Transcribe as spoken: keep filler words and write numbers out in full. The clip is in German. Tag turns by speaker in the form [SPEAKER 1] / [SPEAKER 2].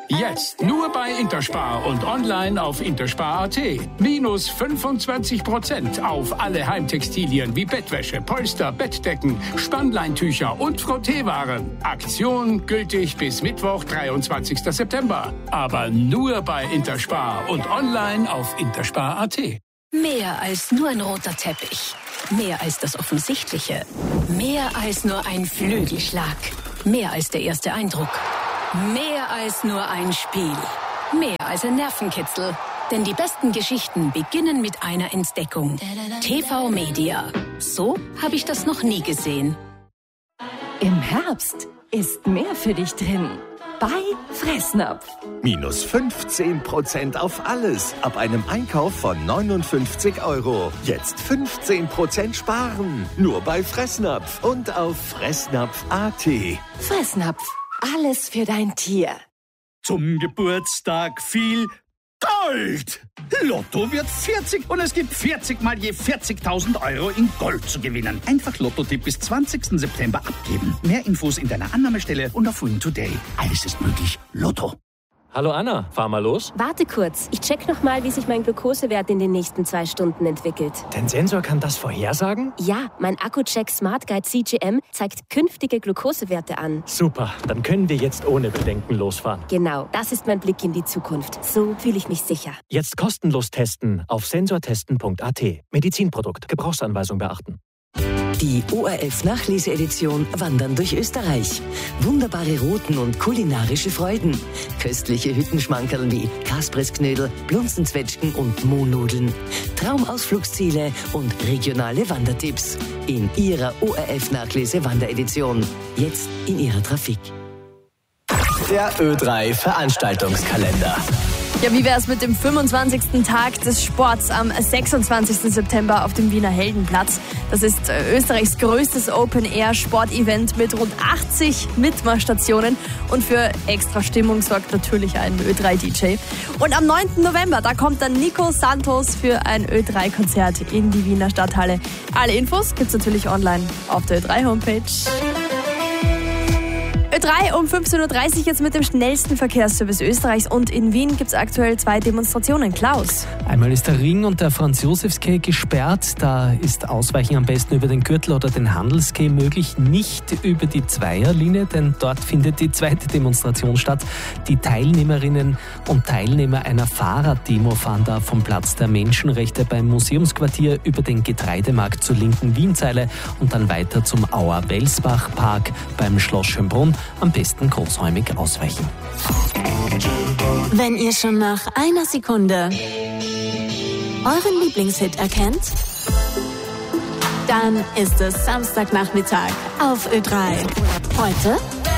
[SPEAKER 1] Jetzt nur bei Interspar und online auf interspar punkt a t. Minus fünfundzwanzig Prozent auf alle Heimtextilien wie Bettwäsche, Polster, Bettdecken, Spannleintücher und Frotteewaren. Aktion gültig bis Mittwoch, dreiundzwanzigsten September. Aber nur bei Interspar und online auf interspar punkt a t.
[SPEAKER 2] Mehr als nur ein roter Teppich. Mehr als das Offensichtliche. Mehr als nur ein Flügelschlag. Mehr als der erste Eindruck. Mehr als nur ein Spiel. Mehr als ein Nervenkitzel. Denn die besten Geschichten beginnen mit einer Entdeckung. T V Media. So habe ich das noch nie gesehen.
[SPEAKER 3] Im Herbst ist mehr für dich drin. Bei Fressnapf.
[SPEAKER 4] Minus fünfzehn Prozent auf alles. Ab einem Einkauf von neunundfünfzig Euro. Jetzt fünfzehn Prozent sparen. Nur bei Fressnapf und auf fressnapf punkt a t.
[SPEAKER 3] Fressnapf. Alles für dein Tier.
[SPEAKER 5] Zum Geburtstag viel Gold! Lotto wird vierzig und es gibt vierzig mal je vierzigtausend Euro in Gold zu gewinnen. Einfach Lotto-Tipp bis zwanzigsten September abgeben. Mehr Infos in deiner Annahmestelle und auf Win Today. Alles ist möglich. Lotto.
[SPEAKER 6] Hallo Anna, fahr mal los.
[SPEAKER 7] Warte kurz, ich check noch mal, wie sich mein Glukosewert in den nächsten zwei Stunden entwickelt.
[SPEAKER 6] Dein Sensor kann das vorhersagen?
[SPEAKER 7] Ja, mein Akku-Check Smart Guide C G M zeigt künftige Glukosewerte an.
[SPEAKER 6] Super, dann können wir jetzt ohne Bedenken losfahren.
[SPEAKER 7] Genau, das ist mein Blick in die Zukunft. So fühle ich mich sicher.
[SPEAKER 6] Jetzt kostenlos testen auf sensortesten punkt a t. Medizinprodukt, Gebrauchsanweisung beachten.
[SPEAKER 8] Die O R F-Nachlese-Edition Wandern durch Österreich. Wunderbare Routen und kulinarische Freuden. Köstliche Hüttenschmankerl wie Kasprisknödel, Blunzenzwetschgen und Mohnnudeln. Traumausflugsziele und regionale Wandertipps. In Ihrer O R F-Nachlese-Wanderedition. Jetzt in Ihrer Trafik.
[SPEAKER 9] Der Ö drei Veranstaltungskalender.
[SPEAKER 10] Ja, wie wäre es mit dem fünfundzwanzigsten Tag des Sports am sechsundzwanzigsten September auf dem Wiener Heldenplatz? Das ist Österreichs größtes Open-Air-Sportevent mit rund achtzig Mitmachstationen. Und für extra Stimmung sorgt natürlich ein Ö drei D J. Und am neunten November, da kommt dann Nico Santos für ein Ö drei Konzert in die Wiener Stadthalle. Alle Infos gibt's natürlich online auf der Ö drei Homepage. Ö drei um fünfzehn Uhr dreißig jetzt mit dem schnellsten Verkehrsservice Österreichs und in Wien gibt es aktuell zwei Demonstrationen. Klaus.
[SPEAKER 11] Einmal ist der Ring und der Franz-Josefs-Quai gesperrt. Da ist Ausweichen am besten über den Gürtel oder den Handelsquai möglich, nicht über die Zweierlinie, denn dort findet die zweite Demonstration statt. Die Teilnehmerinnen und Teilnehmer einer Fahrraddemo fahren da vom Platz der Menschenrechte beim Museumsquartier über den Getreidemarkt zur linken Wienzeile und dann weiter zum Auer-Welsbach-Park beim Schloss Schönbrunn. Am besten großräumig ausweichen.
[SPEAKER 12] Wenn ihr schon nach einer Sekunde euren Lieblingshit erkennt, dann ist es Samstagnachmittag auf Ö drei. Heute